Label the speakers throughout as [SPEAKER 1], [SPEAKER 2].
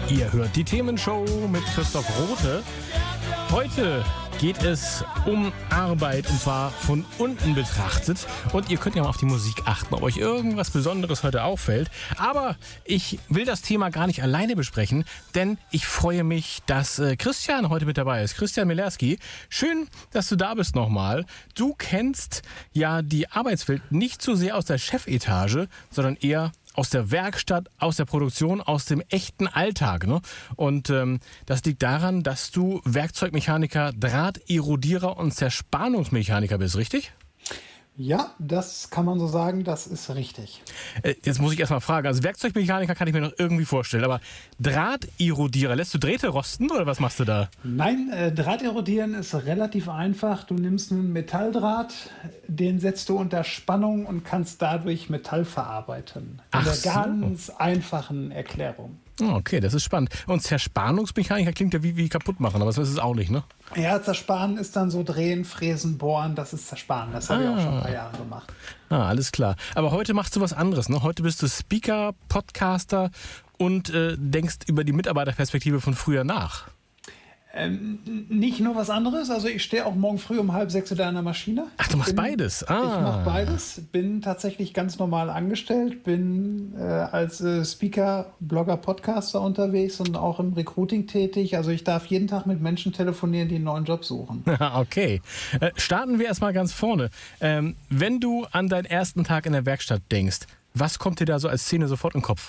[SPEAKER 1] Ihr hört die Themenshow mit Christoph Rothe. Heute geht es um Arbeit und zwar von unten betrachtet. Und ihr könnt ja mal auf die Musik achten, ob euch irgendwas Besonderes heute auffällt. Aber ich will das Thema gar nicht alleine besprechen, denn ich freue mich, dass Christian heute mit dabei ist. Christian Mielerski, schön, dass du da bist nochmal. Du kennst ja die Arbeitswelt nicht so sehr aus der Chefetage, sondern eher aus der Werkstatt, aus der Produktion, aus dem echten Alltag. Ne? Und das liegt daran, dass du Werkzeugmechaniker, Drahterodierer und Zerspannungsmechaniker bist, richtig?
[SPEAKER 2] Ja, das kann man so sagen, das ist richtig.
[SPEAKER 1] Jetzt muss ich erst mal fragen, also Werkzeugmechaniker kann ich mir noch irgendwie vorstellen, aber Drahterodierer, lässt du Drähte rosten oder was machst du da?
[SPEAKER 2] Nein, Drahterodieren ist relativ einfach. Du nimmst einen Metalldraht, den setzt du unter Spannung und kannst dadurch Metall verarbeiten. In der ganz einfachen Erklärung.
[SPEAKER 1] Oh, okay, das ist spannend. Und Zerspannungsmechaniker klingt ja wie kaputt machen, aber das ist es auch nicht, ne?
[SPEAKER 2] Ja, Zersparen ist dann so drehen, fräsen, bohren, das ist Zersparen. Das habe ich auch schon ein paar Jahre gemacht.
[SPEAKER 1] Alles klar. Aber heute machst du was anderes, ne? Heute bist du Speaker, Podcaster und denkst über die Mitarbeiterperspektive von früher nach.
[SPEAKER 2] Nicht nur was anderes, also ich stehe auch morgen früh um 5:30 da an der Maschine.
[SPEAKER 1] Ach, du machst beides?
[SPEAKER 2] Ich mache beides, bin tatsächlich ganz normal angestellt, bin als Speaker, Blogger, Podcaster unterwegs und auch im Recruiting tätig. Also ich darf jeden Tag mit Menschen telefonieren, die einen neuen Job suchen.
[SPEAKER 1] Okay, starten wir erstmal ganz vorne. Wenn du an deinen ersten Tag in der Werkstatt denkst, was kommt dir da so als Szene sofort in den Kopf?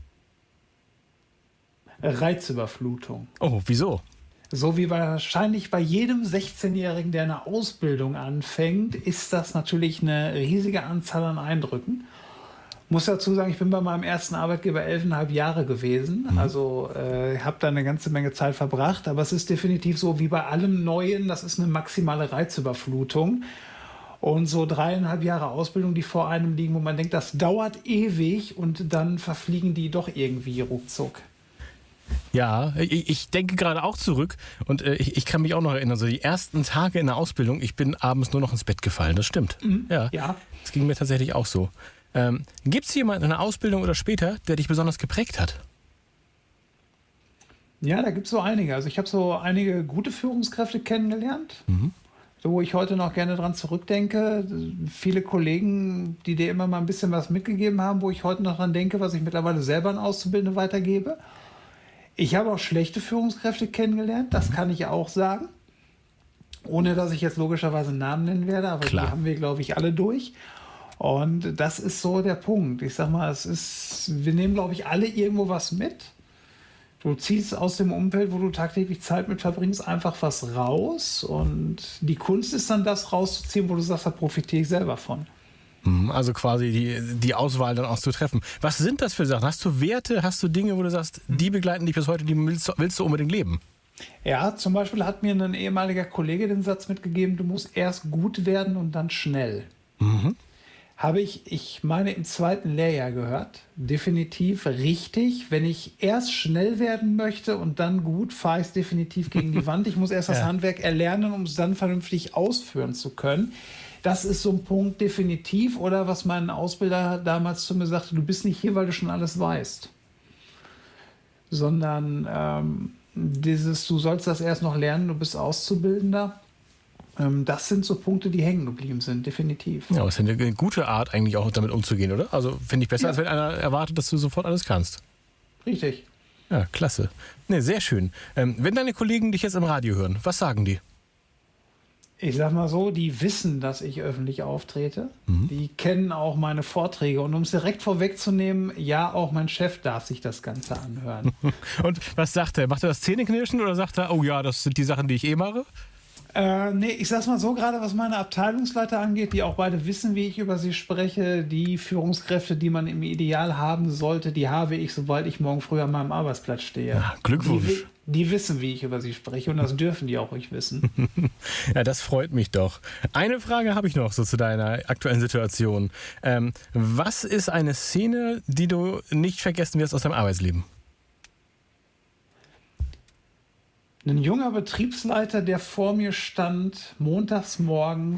[SPEAKER 2] Reizüberflutung.
[SPEAKER 1] Oh, wieso?
[SPEAKER 2] So wie wahrscheinlich bei jedem 16-Jährigen, der eine Ausbildung anfängt, ist das natürlich eine riesige Anzahl an Eindrücken. Muss dazu sagen, ich bin bei meinem ersten Arbeitgeber 11,5 Jahre gewesen. Also habe da eine ganze Menge Zeit verbracht. Aber es ist definitiv so wie bei allem Neuen, das ist eine maximale Reizüberflutung. Und so 3,5 Jahre Ausbildung, die vor einem liegen, wo man denkt, das dauert ewig und dann verfliegen die doch irgendwie ruckzuck.
[SPEAKER 1] Ja, ich denke gerade auch zurück und ich kann mich auch noch erinnern, so die ersten Tage in der Ausbildung, ich bin abends nur noch ins Bett gefallen, das stimmt. Ja. Das ging mir tatsächlich auch so. Gibt es jemanden in der Ausbildung oder später, der dich besonders geprägt hat?
[SPEAKER 2] Ja, da gibt es so einige. Also ich habe so einige gute Führungskräfte kennengelernt, wo ich heute noch gerne dran zurückdenke. Viele Kollegen, die dir immer mal ein bisschen was mitgegeben haben, wo ich heute noch dran denke, was ich mittlerweile selber an Auszubildende weitergebe. Ich habe auch schlechte Führungskräfte kennengelernt, das kann ich auch sagen. Ohne, dass ich jetzt logischerweise einen Namen nennen werde, aber
[SPEAKER 1] Klar.
[SPEAKER 2] Die haben wir, glaube ich, alle durch. Und das ist so der Punkt. Ich sag mal, wir nehmen, glaube ich, alle irgendwo was mit. Du ziehst aus dem Umfeld, wo du tagtäglich Zeit mit verbringst, einfach was raus. Und die Kunst ist dann, das rauszuziehen, wo du sagst, da profitiere ich selber von.
[SPEAKER 1] Also quasi die Auswahl dann auch zu treffen. Was sind das für Sachen? Hast du Werte, hast du Dinge, wo du sagst, die begleiten dich bis heute, die willst du unbedingt leben?
[SPEAKER 2] Ja, zum Beispiel hat mir ein ehemaliger Kollege den Satz mitgegeben, du musst erst gut werden und dann schnell. Habe ich meine im 2. Lehrjahr gehört. Definitiv richtig. Wenn ich erst schnell werden möchte und dann gut, fahre ich es definitiv gegen die Wand. Ich muss erst das Handwerk erlernen, um es dann vernünftig ausführen zu können. Das ist so ein Punkt definitiv. Oder was mein Ausbilder damals zu mir sagte, du bist nicht hier, weil du schon alles weißt. Sondern du sollst das erst noch lernen, du bist Auszubildender. Das sind so Punkte, die hängen geblieben sind, definitiv.
[SPEAKER 1] Ja, aber es ist eine gute Art eigentlich auch damit umzugehen, oder? Also finde ich besser, als wenn einer erwartet, dass du sofort alles kannst.
[SPEAKER 2] Richtig.
[SPEAKER 1] Ja, klasse. Ne, sehr schön. Wenn deine Kollegen dich jetzt im Radio hören, was sagen die?
[SPEAKER 2] Ich sag mal so, die wissen, dass ich öffentlich auftrete. Die kennen auch meine Vorträge. Und um es direkt vorwegzunehmen, ja, auch mein Chef darf sich das Ganze anhören.
[SPEAKER 1] Und was sagt er? Macht er das Zähneknirschen oder sagt er, oh ja, das sind die Sachen, die ich mache?
[SPEAKER 2] Nee, ich sag's mal so, gerade was meine Abteilungsleiter angeht, die auch beide wissen, wie ich über sie spreche. Die Führungskräfte, die man im Ideal haben sollte, die habe ich, sobald ich morgen früh an meinem Arbeitsplatz stehe.
[SPEAKER 1] Ja, Glückwunsch.
[SPEAKER 2] Die wissen, wie ich über sie spreche und das dürfen die auch ruhig wissen.
[SPEAKER 1] Ja, das freut mich doch. Eine Frage habe ich noch so zu deiner aktuellen Situation. Was ist eine Szene, die du nicht vergessen wirst aus deinem Arbeitsleben?
[SPEAKER 2] Ein junger Betriebsleiter, der vor mir stand, montags morgens